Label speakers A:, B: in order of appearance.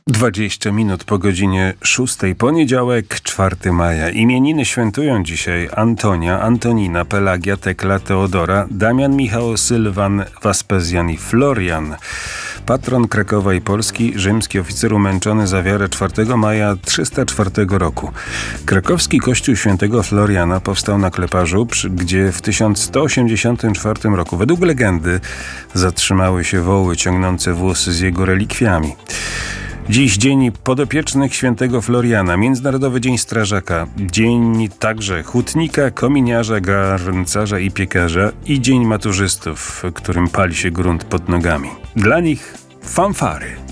A: 20 minut po godzinie 6. Poniedziałek, 4 maja. Imieniny świętują dzisiaj Antonia, Antonina, Pelagia, Tekla, Teodora, Damian, Michał, Sylwan, Waspezjan i Florian. Patron Krakowa i Polski, rzymski oficer umęczony za wiarę 4 maja 304 roku. Krakowski kościół świętego Floriana powstał na Kleparzu, gdzie w 1184 roku, według legendy, zatrzymały się woły ciągnące włosy z jego relikwiami. Dziś dzień podopiecznych świętego Floriana, Międzynarodowy Dzień Strażaka, dzień także hutnika, kominiarza, garncarza i piekarza i dzień maturzystów, którym pali się grunt pod nogami. Dla nich fanfary.